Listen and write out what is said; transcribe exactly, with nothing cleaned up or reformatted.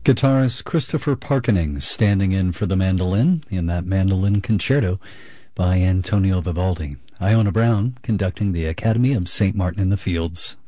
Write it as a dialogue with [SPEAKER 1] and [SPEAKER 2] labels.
[SPEAKER 1] Guitarist Christopher Parkening standing in for the mandolin in that mandolin concerto by Antonio Vivaldi. Iona Brown conducting the Academy of Saint Martin in the Fields.